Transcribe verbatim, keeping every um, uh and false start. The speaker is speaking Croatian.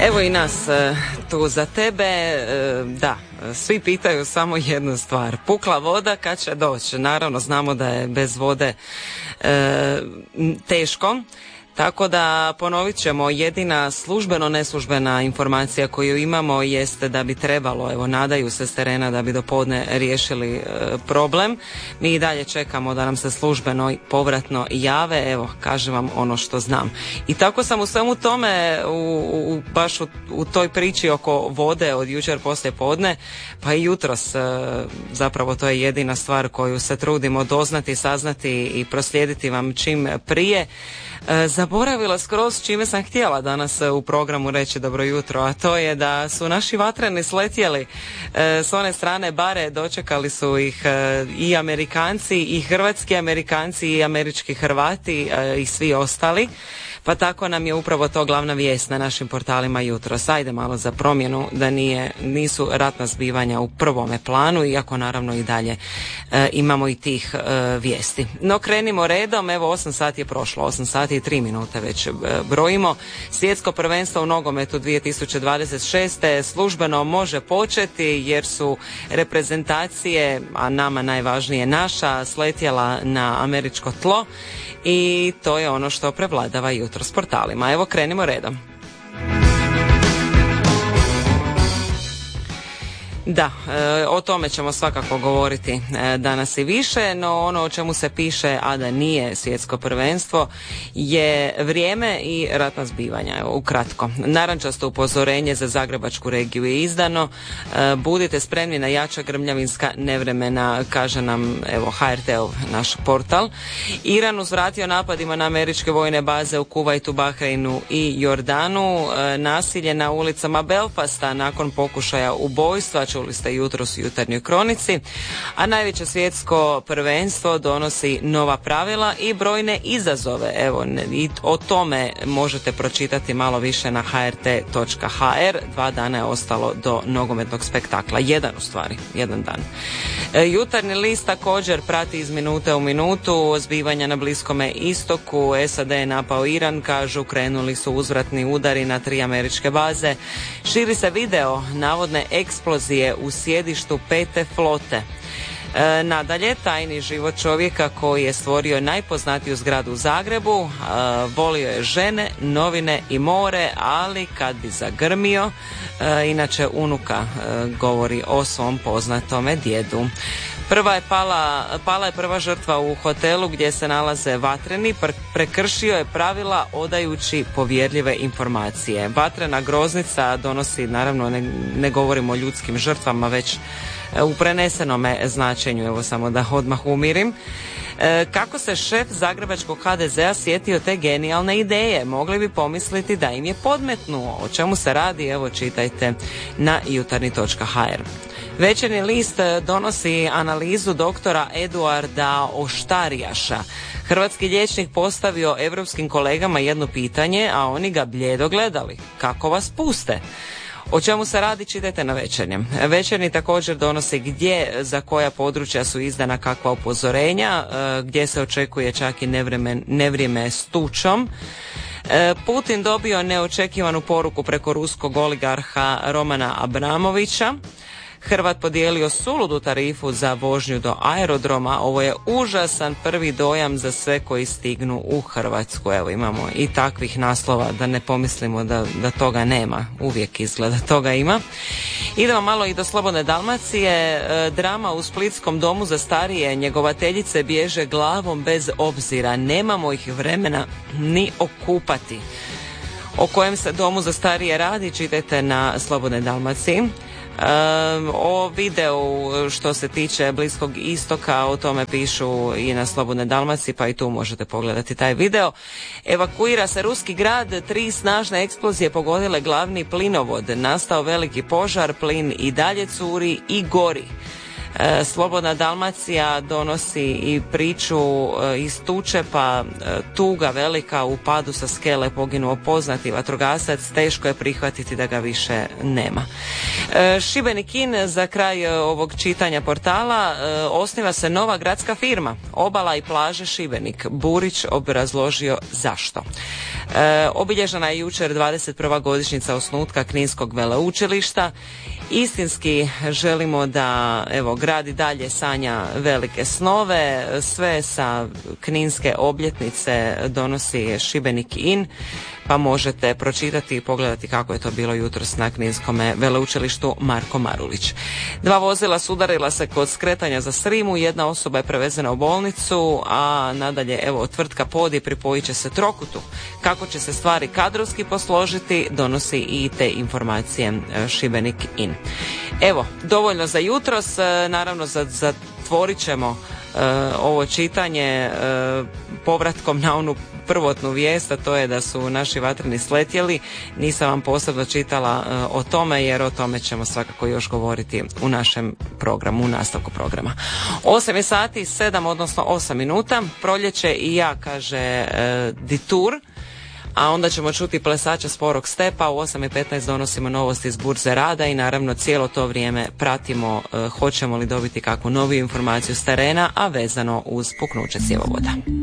Evo i nas e, tu za tebe, e, da, svi pitaju samo jednu stvar. Pukla voda, kad će doći? Naravno, znamo da je bez vode e, teško. Tako da ponovit ćemo, jedina službeno neslužbena informacija koju imamo jeste da bi trebalo, evo nadaju se s terena da bi do podne riješili e, problem. Mi i dalje čekamo da nam se službeno i povratno jave, evo kažem vam ono što znam. I tako sam u svemu tome, u, u, baš u, u toj priči oko vode od jučer poslije podne, pa i jutros, e, zapravo to je jedina stvar koju se trudimo doznati, saznati i proslijediti vam čim prije. E, zaboravila skroz čime sam htjela danas u programu reći dobro jutro, a to je da su naši vatreni sletjeli e, s one strane bare, dočekali su ih e, i Amerikanci i hrvatski Amerikanci i američki Hrvati e, i svi ostali. Pa tako nam je upravo to glavna vijest na našim portalima jutros. Ajde malo za promjenu da nije, nisu ratna zbivanja u prvome planu, iako naravno i dalje e, imamo i tih e, vijesti. No krenimo redom, evo osam sati je prošlo, osam sati i tri minute već e, brojimo. Svjetsko prvenstvo u nogometu dvije tisuće dvadeset šeste službeno može početi jer su reprezentacije, a nama najvažnije naša, sletjela na američko tlo. I to je ono što prevladava jutro s portalima. Evo krenimo redom. Da, e, o tome ćemo svakako govoriti e, danas i više, no ono o čemu se piše, a da nije svjetsko prvenstvo, je vrijeme i ratna zbivanja. Evo, ukratko. Narančasto upozorenje za zagrebačku regiju je izdano. E, budite spremni na jača grmljavinska nevremena, kaže nam evo H R T-ov naš portal. Iran uzvratio napadima na američke vojne baze u Kuvajtu, Bahreinu i Jordanu. E, nasilje na ulicama Belfasta nakon pokušaja ubojstva, čuli ste jutros u jutarnjoj kronici, a najveće svjetsko prvenstvo donosi nova pravila i brojne izazove. Evo, i o tome možete pročitati malo više na h r t točka h r. Dva dana je ostalo do nogometnog spektakla. Jedan u stvari, jedan dan. E, jutarnji list također prati iz minute u minutu zbivanja na Bliskome istoku. S A D je napao Iran, kažu, krenuli su uzvratni udari na tri američke baze. Širi se video navodne eksplozije u sjedištu pete flote. E, nadalje, tajni život čovjeka koji je stvorio najpoznatiju zgradu u Zagrebu, e, volio je žene, novine i more, ali kad bi zagrmio, e, inače unuka e, govori o svom poznatome djedu. Prva je pala, pala je prva žrtva u hotelu gdje se nalaze vatreni, prekršio je pravila odajući povjerljive informacije. Vatrena groznica donosi, naravno ne, ne govorimo o ljudskim žrtvama, već u prenesenome značenju, evo samo da odmah umirim. E, kako se šef zagrebačkog H D Z-a sjetio te genijalne ideje? Mogli bi pomisliti da im je podmetnuo. O čemu se radi? Evo čitajte na jutarnji točka h r. Večernji list donosi analizu doktora Eduarda Oštarijaša. Hrvatski liječnik postavio europskim kolegama jedno pitanje, a oni ga bljedo gledali. Kako vas puste? O čemu se radi, čitajte na Večernjem. Večernji također donosi gdje, za koja područja su izdana kakva upozorenja, gdje se očekuje čak i nevrijeme, nevrijeme s tučom. Putin dobio neočekivanu poruku preko ruskog oligarha Romana Abramovića. Hrvat podijelio suludu tarifu za vožnju do aerodroma. Ovo je užasan prvi dojam za sve koji stignu u Hrvatsku. Evo, imamo i takvih naslova da ne pomislimo da, da toga nema. Uvijek izgleda toga ima. Idemo malo i do Slobodne Dalmacije. E, drama u splitskom domu za starije. Njegovateljice bježe glavom bez obzira. Nemamo ih vremena ni okupati. O kojem se domu za starije radi, čitajte na Slobodnoj Dalmaciji. Um, o videu što se tiče Bliskog istoka, o tome pišu i na Slobodnoj Dalmaciji, pa i tu možete pogledati taj video. Evakuira se ruski grad, tri snažne eksplozije pogodile glavni plinovod, nastao veliki požar, plin i dalje curi i gori. Slobodna Dalmacija donosi i priču iz tuče, pa tuga velika, u padu sa skele poginuo poznati vatrogasac, teško je prihvatiti da ga više nema. Šibenik In, za kraj ovog čitanja portala, osniva se nova gradska firma, Obala i plaže Šibenik. Burić obrazložio zašto. E, obilježena je jučer dvadeset prva godišnjica osnutka Kninskog veleučilišta. Istinski želimo da, evo, grad i dalje sanja velike snove. Sve sa kninske obljetnice donosi Šibenik In, pa možete pročitati i pogledati kako je to bilo jutros na Kninskom veleučilištu Marko Marulić. Dva vozila sudarila se kod skretanja za Srimu, jedna osoba je prevezena u bolnicu, a nadalje, evo, tvrtka Podi pripojit će se Trokutu. Kako će se stvari kadrovski posložiti, donosi i te informacije Šibenik In. Evo, dovoljno za jutros, naravno zatvorit ćemo uh, ovo čitanje uh, povratkom na onu prvotnu vijest, a to je da su naši vatreni sletjeli. Nisam vam posebno čitala uh, o tome, jer o tome ćemo svakako još govoriti u našem programu, u nastavku programa. osam je sati, sedam odnosno osam minuta, proljeće i ja, kaže uh, Ditur. A onda ćemo čuti plesača Sporog stepa. U osam i petnaest donosimo novosti iz burze rada i naravno cijelo to vrijeme pratimo uh, hoćemo li dobiti kakvu noviju informaciju s terena, a vezano uz puknuće cjevovoda.